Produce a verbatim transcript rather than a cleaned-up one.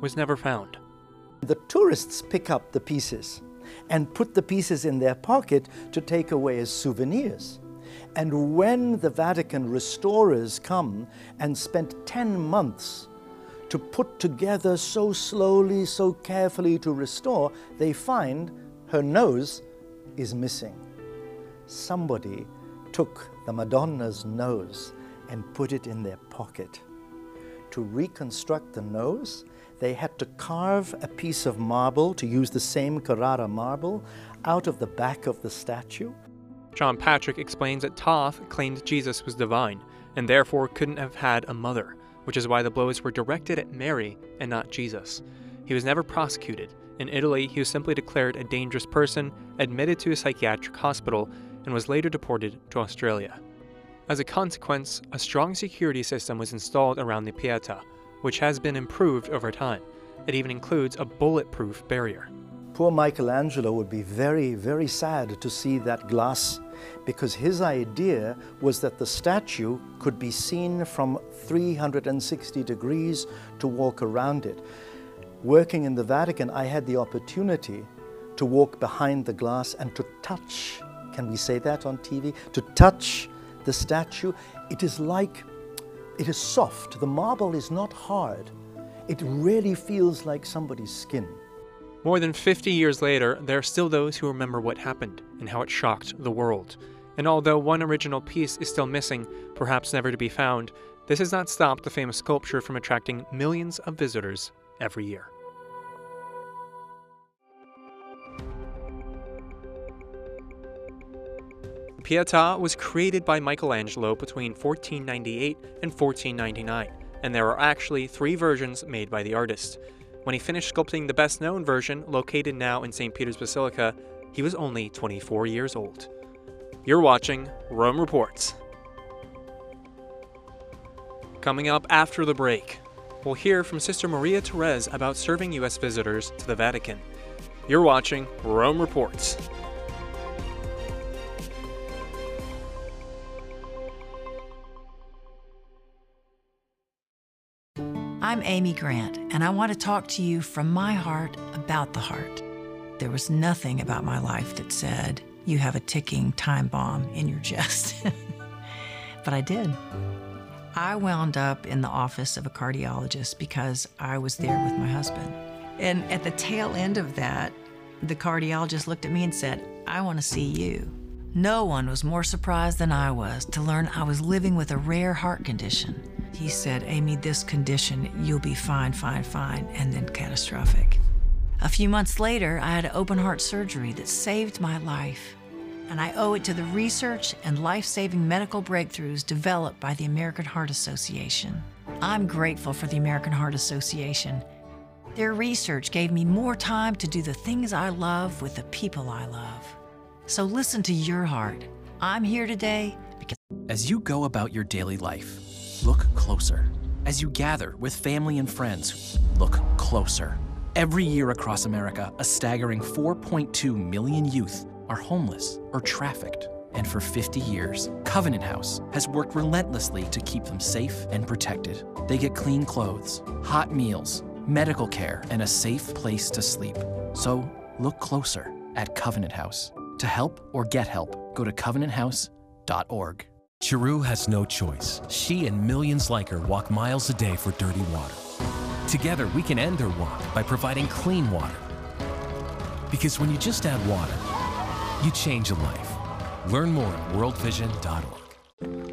was never found. The tourists pick up the pieces and put the pieces in their pocket to take away as souvenirs. And when the Vatican restorers come and spent ten months to put together so slowly, so carefully to restore, they find her nose is missing. Somebody took the Madonna's nose and put it in their pocket. To reconstruct the nose, they had to carve a piece of marble, to use the same Carrara marble, out of the back of the statue. John Patrick explains that Toth claimed Jesus was divine, and therefore couldn't have had a mother, which is why the blows were directed at Mary and not Jesus. He was never prosecuted. In Italy, he was simply declared a dangerous person, admitted to a psychiatric hospital, and was later deported to Australia. As a consequence, a strong security system was installed around the Pietà, which has been improved over time. It even includes a bulletproof barrier. Poor Michelangelo would be very, very sad to see that glass, because his idea was that the statue could be seen from three hundred sixty degrees to walk around it. Working in the Vatican, I had the opportunity to walk behind the glass and to touch, can we say that on T V? To touch the statue. It is like, it is soft. The marble is not hard. It really feels like somebody's skin. More than fifty years later, there are still those who remember what happened and how it shocked the world. And although one original piece is still missing, perhaps never to be found, this has not stopped the famous sculpture from attracting millions of visitors every year. Pietà was created by Michelangelo between fourteen ninety-eight and fourteen ninety-nine, and there are actually three versions made by the artist. When he finished sculpting the best-known version, located now in Saint Peter's Basilica, he was only twenty-four years old. You're watching Rome Reports. Coming up after the break, we'll hear from Sister Maria Therese about serving U S visitors to the Vatican. You're watching Rome Reports. I'm Amy Grant, and I want to talk to you from my heart about the heart. There was nothing about my life that said, you have a ticking time bomb in your chest. But I did. I wound up in the office of a cardiologist because I was there with my husband. And at the tail end of that, the cardiologist looked at me and said, I want to see you. No one was more surprised than I was to learn I was living with a rare heart condition. He said, Amy, this condition, you'll be fine, fine, fine, and then catastrophic. A few months later, I had open heart surgery that saved my life. And I owe it to the research and life-saving medical breakthroughs developed by the American Heart Association. I'm grateful for the American Heart Association. Their research gave me more time to do the things I love with the people I love. So listen to your heart. I'm here today because... As you go about your daily life, look closer. As you gather with family and friends, look closer. Every year across America, a staggering four point two million youth are homeless or trafficked. And for fifty years, Covenant House has worked relentlessly to keep them safe and protected. They get clean clothes, hot meals, medical care, and a safe place to sleep. So look closer at Covenant House. To help or get help, go to covenant house dot org. Chiru has no choice. She and millions like her walk miles a day for dirty water. Together, we can end their walk by providing clean water. Because when you just add water, you change a life. Learn more at world vision dot org.